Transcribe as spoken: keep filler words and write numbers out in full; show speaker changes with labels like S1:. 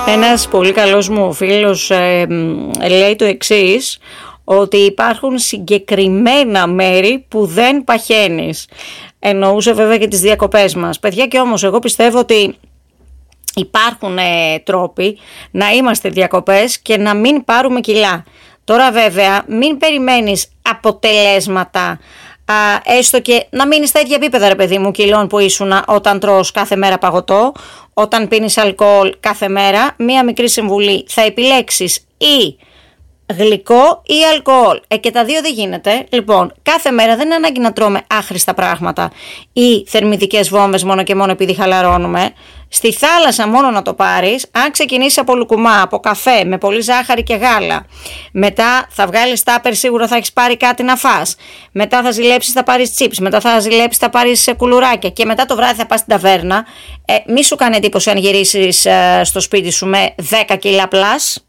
S1: Ένας πολύ καλός μου φίλος ε, λέει το εξής, ότι υπάρχουν συγκεκριμένα μέρη που δεν παχαίνεις. Εννοούσε βέβαια και τις διακοπές μας. Παιδιά, και όμως εγώ πιστεύω ότι υπάρχουν ε, τρόποι να είμαστε διακοπές και να μην πάρουμε κιλά. Τώρα βέβαια μην περιμένεις αποτελέσματα, α, έστω και να μείνεις στα ίδια επίπεδα, ρε παιδί μου, κιλών που ήσουνα όταν τρως κάθε μέρα παγωτό, όταν πίνεις αλκοόλ κάθε μέρα. Μία μικρή συμβουλή, θα επιλέξεις ή γλυκό ή αλκοόλ. Ε, και τα δύο δεν γίνεται. Λοιπόν, κάθε μέρα δεν είναι ανάγκη να τρώμε άχρηστα πράγματα ή θερμιδικές βόμβες μόνο και μόνο επειδή χαλαρώνουμε. Στη θάλασσα μόνο να το πάρεις, αν ξεκινήσεις από λουκουμά, από καφέ, με πολύ ζάχαρη και γάλα. Μετά θα βγάλεις τάπερ, σίγουρα θα έχεις πάρει κάτι να φας. Μετά θα ζηλέψεις, θα πάρεις τσίπς. Μετά θα ζηλέψεις, θα πάρεις κουλουράκια. Και μετά το βράδυ θα πας στην ταβέρνα. Ε, μη σου κάνει εντύπωση αν γυρίσεις ε, στο σπίτι σου με δέκα κιλά πλάς.